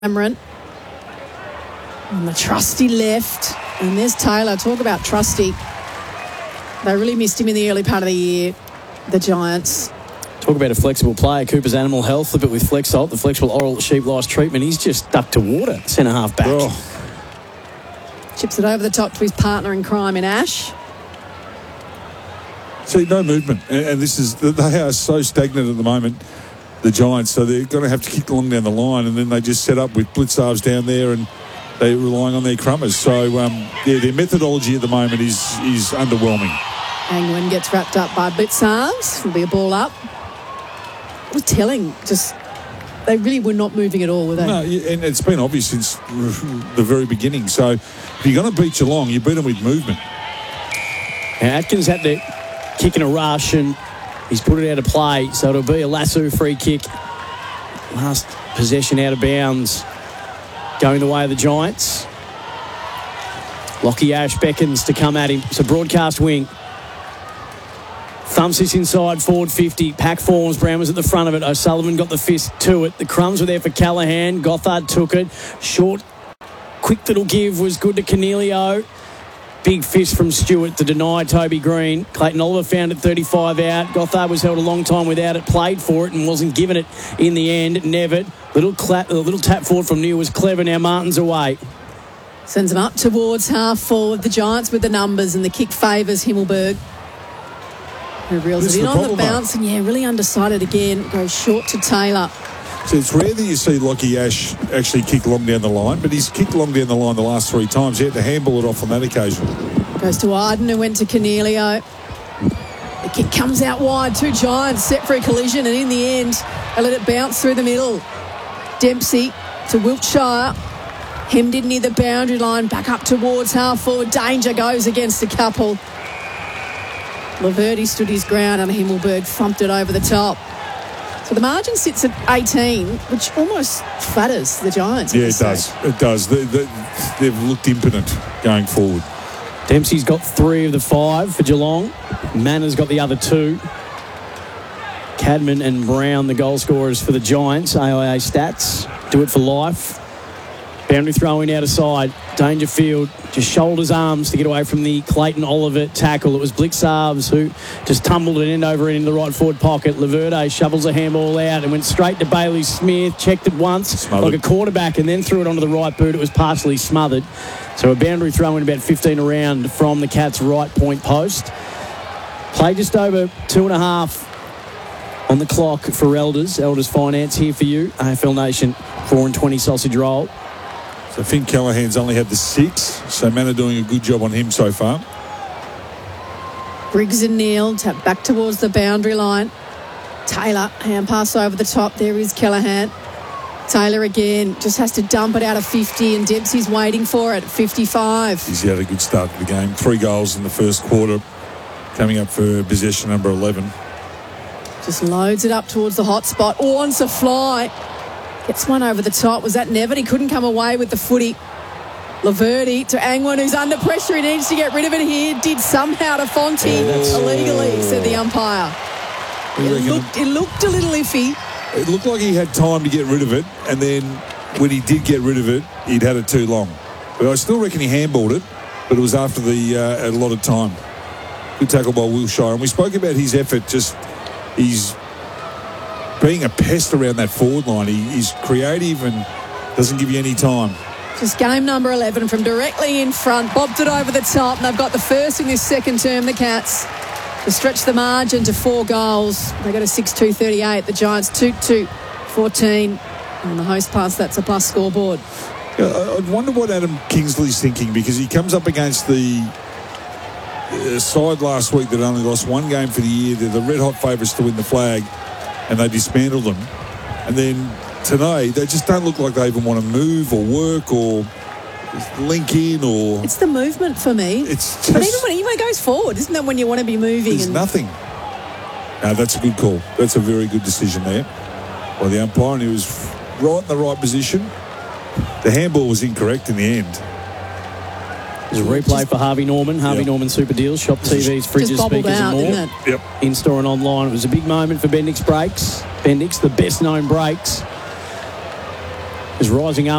Cameron. And the trusty left. And there's Taylor. Talk about trusty. They really missed him in the early part of the year, the Giants. Talk about a flexible player. Cooper's Animal Health, flip it with Flexalt, the flexible oral sheep lice treatment. He's just stuck to water, centre-half back. Chips it over the top to his partner in crime in Ash. See, no movement. And they are so stagnant at the moment, the Giants, so they're going to have to kick along down the line, and then they just set up with Blitzarves down there, and they're relying on their crummers. So, their methodology at the moment is underwhelming. Angwin gets wrapped up by Blitzarves. It'll be a ball up. It was telling. Just, they really were not moving at all, were they? No, and it's been obvious since the very beginning. So, if you're going to beat Geelong, you beat them with movement. Now, Atkins had to kick in a rush, and he's put it out of play. So it'll be a lasso free kick. Last possession out of bounds, going the way of the Giants. Lockie Ash beckons to come at him. It's a broadcast wing. Thumps this inside, forward 50. Pack forms. Brown was at the front of it. O'Sullivan got the fist to it. The crumbs were there for Callaghan. Gothard took it. Short, quick little give was good to Cornelio. Big fist from Stewart to deny Toby Green. Clayton Oliver found it 35 out. Gothard was held a long time without it. Played for it and wasn't given it in the end. Nevitt. Little tap forward from Neil was clever. Now Martin's away. Sends him up towards half forward. The Giants with the numbers, and the kick favours Himmelberg. Who reels it in on the bounce, and really undecided again. Goes short to Taylor. So it's rare that you see Lockie Ash actually kick long down the line, but he's kicked long down the line the last 3 times. He had to handball it off on that occasion. Goes to Arden, who went to Cornelio. The kick comes out wide. 2 Giants set for a collision, and in the end, they let it bounce through the middle. Dempsey to Wiltshire. Hemmed in near the boundary line, back up towards half forward. Danger goes against a couple. Laverty stood his ground, and Himmelberg thumped it over the top. So the margin sits at 18, which almost flatters the Giants. Yeah, it does. It does. They've looked impotent going forward. Dempsey's got 3 of the 5 for Geelong. Mannor's got the other 2. Cadman and Brown, the goal scorers for the Giants. AIA stats do it for life. Boundary throwing out of side. Dangerfield just shoulders arms to get away from the Clayton Oliver tackle. It was Blitzarves who just tumbled it end over into the right forward pocket. Laverde shovels a handball out and went straight to Bailey Smith. Checked it once like a quarterback and then threw it onto the right boot. It was partially smothered. So a boundary throw in about 15 around from the Cats' right point post. Play just over 2.5 on the clock for Elders. Elders Finance here for you. AFL Nation 4-20 sausage roll. So Finn Callaghan's only had the 6, so Manor doing a good job on him so far. Briggs and Neal tap back towards the boundary line. Taylor, hand pass over the top. There is Callaghan. Taylor again, just has to dump it out of 50, and Dempsey's waiting for it, 55. He's had a good start to the game. 3 goals in the first quarter, coming up for possession number 11. Just loads it up towards the hot spot. Wants a fly. Gets one over the top. Was that Nevitt? He couldn't come away with the footy. Laverty to Angwin, who's under pressure. He needs to get rid of it here. Did somehow to Fonte. Illegally, said the umpire. It looked a little iffy. It looked like he had time to get rid of it, and then when he did get rid of it, he'd had it too long. But I still reckon he handballed it, but it was after the a lot of time. Good tackle by Wiltshire. And we spoke about his effort, he's being a pest around that forward line. He's creative and doesn't give you any time. Just game number 11 from directly in front. Bobbed it over the top, and they've got the first in this second term, the Cats, to stretch the margin to 4 goals. They got a 6-2-38. The Giants 2-2-14. And the host pass, that's a plus scoreboard. I wonder what Adam Kingsley's thinking, because he comes up against the side last week that only lost 1 game for the year. They're the red-hot favourites to win the flag, and they dismantled them. And then today, they just don't look like they even want to move or work or link in or... It's the movement for me. It's just... But even when he goes forward, isn't that when you want to be moving? There's nothing. No, that's a good call. That's a very good decision there by the umpire, and he was right in the right position. The handball was incorrect in the end. There's a replay for Harvey Norman. Harvey Norman Super Deals. Shop TVs, fridges, speakers and more. Yep. In-store and online. It was a big moment for Bendix Brakes. Bendix, the best-known brakes is rising up